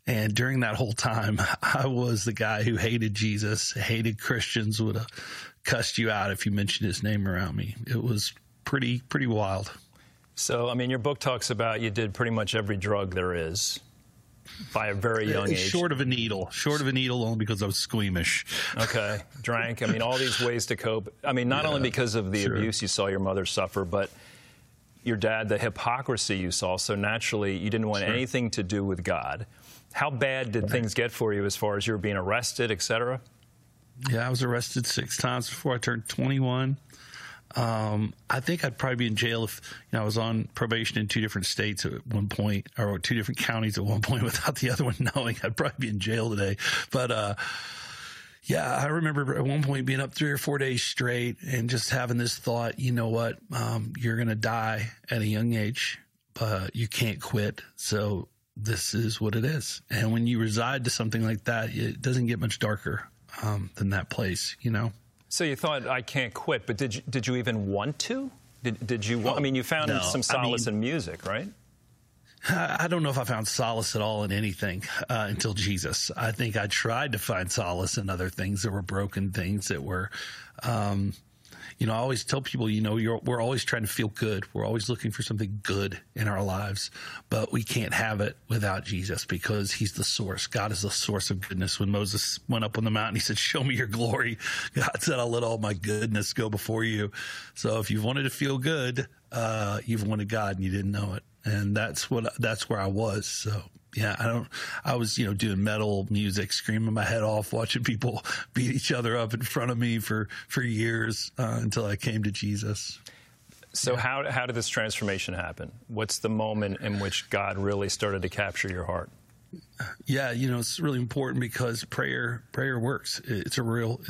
And during that whole time, I was the guy who hated Jesus, hated Christians, would have cussed you out if you mentioned his name around me. It was pretty wild. So, I mean, your book talks about you did pretty much every drug there is by a very young age. Short of a needle only because I was squeamish. Okay. Drank. I mean, all these ways to cope. I mean, not only because of the abuse you saw your mother suffer, but your dad, the hypocrisy you saw. So naturally, you didn't want anything to do with God. How bad did things get for you as far as you were being arrested, et cetera? Yeah, I was arrested 6 times before I turned 21. I think I'd probably be in jail if I was on probation in 2 different states at one point, or 2 different counties at one point without the other one knowing. I'd probably be in jail today. But yeah, I remember at one point being up 3 or 4 days straight and just having this thought, you know what, you're going to die at a young age, but you can't quit. So this is what it is. And when you reside to something like that, it doesn't get much darker than that place, you know? So you thought, I can't quit, but did you even want to? Did you want, I mean, you found some solace in music, right? I don't know if I found solace at all in anything until Jesus. I think I tried to find solace in other things that were broken things that were, I always tell people, we're always trying to feel good. We're always looking for something good in our lives, but we can't have it without Jesus because he's the source. God is the source of goodness. When Moses went up on the mountain, he said, show me your glory. God said, I'll let all my goodness go before you. So if you've wanted to feel good, you've wanted God and you didn't know it. And that's where I was. So yeah, I was, doing metal music, screaming my head off, watching people beat each other up in front of me for years until I came to Jesus. So how did this transformation happen? What's the moment in which God really started to capture your heart? Yeah, it's really important because prayer works. It's real.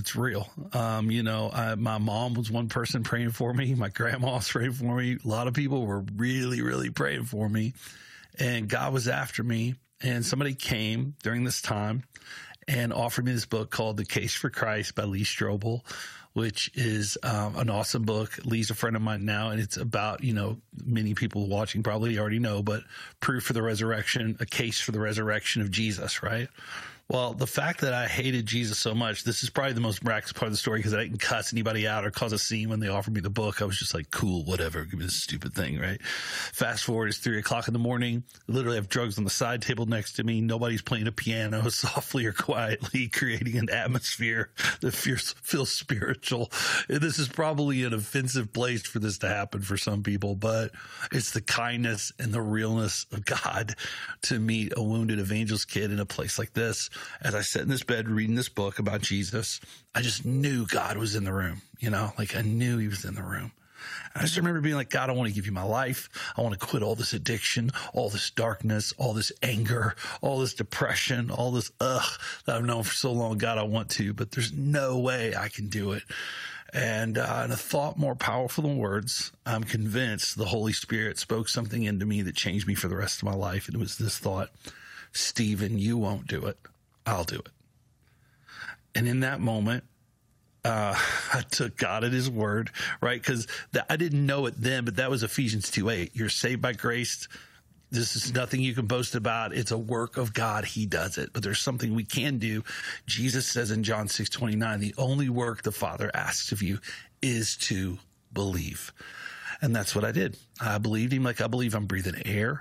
My mom was one person praying for me. My grandma was praying for me. A lot of people were really, really praying for me. And God was after me. And somebody came during this time and offered me this book called The Case for Christ by Lee Strobel, which is an awesome book. Lee's a friend of mine now, and it's about, many people watching probably already know, but proof for the resurrection, a case for the resurrection of Jesus, right? Well, the fact that I hated Jesus so much, this is probably the most miraculous part of the story because I didn't cuss anybody out or cause a scene when they offered me the book. I was just like, cool, whatever, give me this stupid thing, right? Fast forward, it's 3 o'clock in the morning. I literally have drugs on the side table next to me. Nobody's playing a piano softly or quietly, creating an atmosphere that feels spiritual. And this is probably an offensive place for this to happen for some people, but it's the kindness and the realness of God to meet a wounded evangelist kid in a place like this. As I sat in this bed reading this book about Jesus, I just knew God was in the room, I knew he was in the room. And I just remember being like, God, I want to give you my life. I want to quit all this addiction, all this darkness, all this anger, all this depression, all this that I've known for so long. God, I want to, but there's no way I can do it. And a thought more powerful than words, I'm convinced the Holy Spirit spoke something into me that changed me for the rest of my life. And it was this thought, Stephen, you won't do it. I'll do it. And in that moment, I took God at his word, right? Because I didn't know it then, but that was Ephesians 2:8. You're saved by grace. This is nothing you can boast about. It's a work of God. He does it. But there's something we can do. Jesus says in John 6:29, the only work the Father asks of you is to believe. And that's what I did. I believed him like I believe I'm breathing air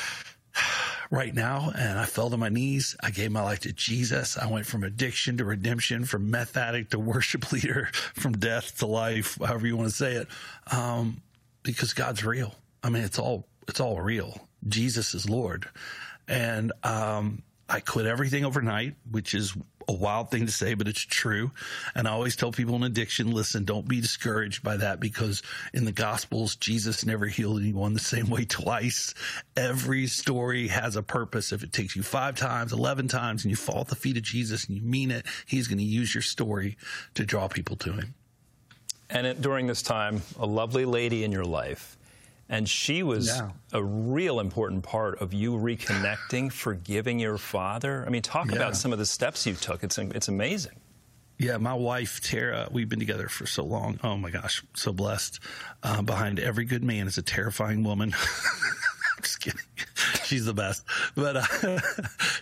right now, and I fell to my knees. I gave my life to Jesus. I went from addiction to redemption, from meth addict to worship leader, from death to life, however you want to say it, because God's real. I mean, it's all real. Jesus is Lord. And I quit everything overnight, which is a wild thing to say, but it's true. And I always tell people in addiction, listen, don't be discouraged by that because in the Gospels, Jesus never healed anyone the same way twice. Every story has a purpose. If it takes you 5 times, 11 times, and you fall at the feet of Jesus and you mean it, he's going to use your story to draw people to him. And during this time, a lovely lady in your life, and she was a real important part of you reconnecting, forgiving your father. I mean, talk about some of the steps you took. It's amazing. Yeah, my wife, Tara, we've been together for so long. Oh, my gosh, so blessed. Behind every good man is a terrifying woman. I'm just kidding. She's the best. But